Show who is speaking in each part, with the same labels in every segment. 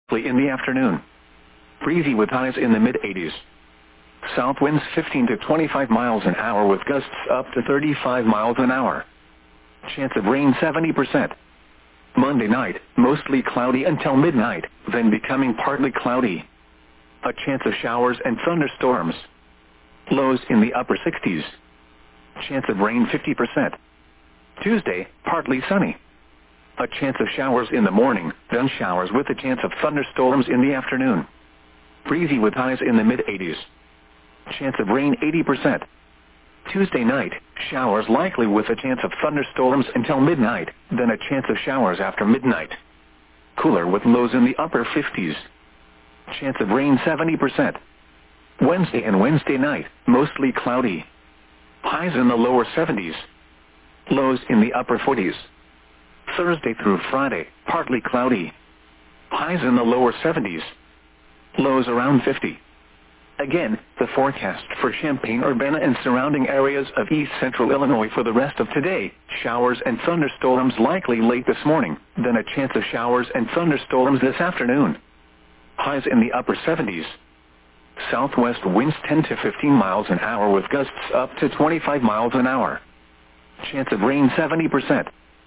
Speaker 1: in the afternoon. Breezy with highs in the mid-80s. South winds 15 to 25 miles an hour with gusts up to 35 miles an hour. Chance of rain 70%. Monday night, mostly cloudy until midnight, then becoming partly cloudy. A chance of showers and thunderstorms. Lows in the upper 60s. Chance of rain 50%. Tuesday, partly sunny. A chance of showers in the morning, then showers with a chance of thunderstorms in the afternoon. Breezy with highs in the mid-80s. Chance of rain 80%. Tuesday night, showers likely with a chance of thunderstorms until midnight, then a chance of showers after midnight. Cooler with lows in the upper 50s. Chance of rain 70%. Wednesday and Wednesday night, mostly cloudy. Highs in the lower 70s. Lows in the upper 40s. Thursday through Friday, partly cloudy. Highs in the lower 70s. Lows around 50. Again, the forecast for Champaign-Urbana and surrounding areas of east central Illinois for the rest of today: showers and thunderstorms likely late this morning, then a chance of showers and thunderstorms this afternoon. Highs in the upper 70s. Southwest winds 10 to 15 miles an hour with gusts up to 25 miles an hour. Chance of rain 70%.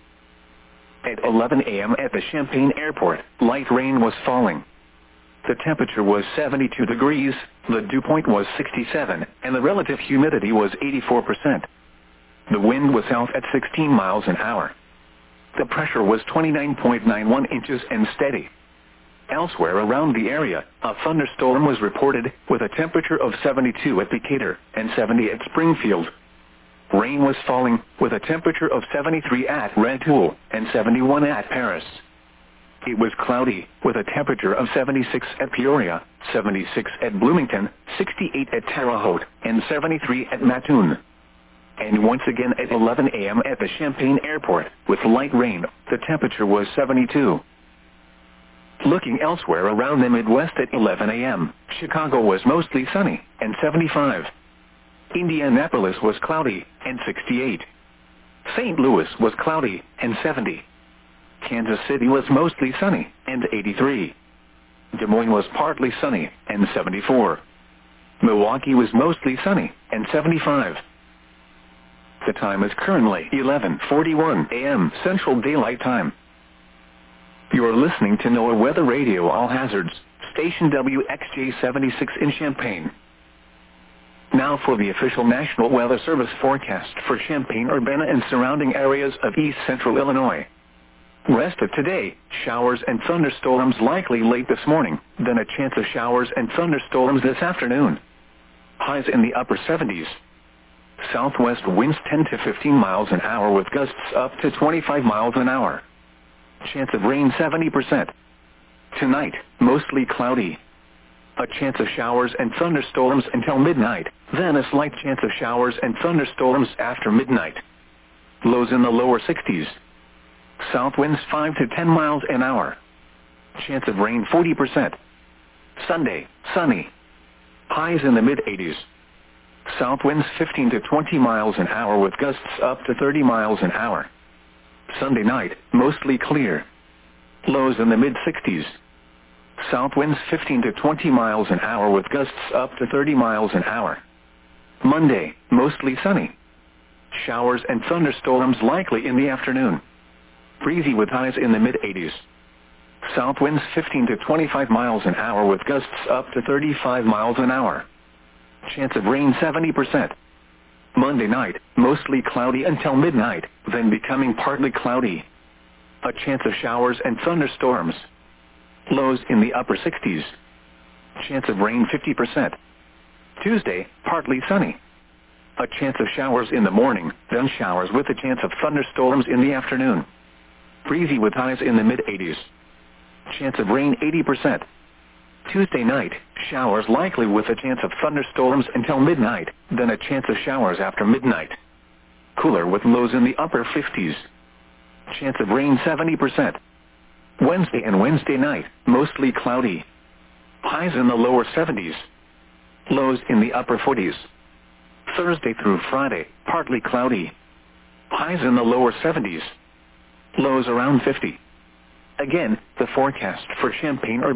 Speaker 1: At 11 a.m. at the Champaign Airport, light rain was falling. The temperature was 72 degrees, the dew point was 67, and the relative humidity was 84%. The wind was south at 16 miles an hour. The pressure was 29.91 inches and steady. Elsewhere around the area, a thunderstorm was reported, with a temperature of 72 at Decatur and 70 at Springfield. Rain was falling, with a temperature of 73 at Rantoul and 71 at Paris. It was cloudy, with a temperature of 76 at Peoria, 76 at Bloomington, 68 at Terre Haute, and 73 at Mattoon. And once again at 11 a.m. at the Champaign Airport, with light rain, the temperature was 72. Looking elsewhere around the Midwest at 11 a.m., Chicago was mostly sunny, and 75. Indianapolis was cloudy, and 68. St. Louis was cloudy, and 70. Kansas City was mostly sunny, and 83. Des Moines was partly sunny, and 74. Milwaukee was mostly sunny, and 75. The time is currently 11:41 a.m. Central Daylight Time. You are listening to NOAA Weather Radio All Hazards, station WXJ 76 in Champaign. Now for the official National Weather Service forecast for Champaign-Urbana and surrounding areas of east central Illinois. Rest of today, showers and thunderstorms likely late this morning, then a chance of showers and thunderstorms this afternoon. Highs in the upper 70s. Southwest winds 10 to 15 miles an hour with gusts up to 25 miles an hour. Chance of rain 70%. Tonight, mostly cloudy. A chance of showers and thunderstorms until midnight, then a slight chance of showers and thunderstorms after midnight. Lows in the lower 60s. South winds 5 to 10 miles an hour. Chance of rain 40%. Sunday, sunny. Highs in the mid-80s. South winds 15 to 20 miles an hour with gusts up to 30 miles an hour. Sunday night, mostly clear. Lows in the mid-60s. South winds 15 to 20 miles an hour with gusts up to 30 miles an hour. Monday, mostly sunny. Showers and thunderstorms likely in the afternoon. Breezy with highs in the mid-80s. South winds 15 to 25 miles an hour with gusts up to 35 miles an hour. Chance of rain 70%. Monday night, mostly cloudy until midnight, then becoming partly cloudy. A chance of showers and thunderstorms. Lows in the upper 60s. Chance of rain 50%. Tuesday, partly sunny. A chance of showers in the morning, then showers with a chance of thunderstorms in the afternoon. Breezy with highs in the mid-80s. Chance of rain 80%. Tuesday night, showers likely with a chance of thunderstorms until midnight, then a chance of showers after midnight. Cooler with lows in the upper 50s. Chance of rain 70%. Wednesday and Wednesday night, mostly cloudy. Highs in the lower 70s. Lows in the upper 40s. Thursday through Friday, partly cloudy. Highs in the lower 70s. Lows around 50. Again, the forecast for Champaign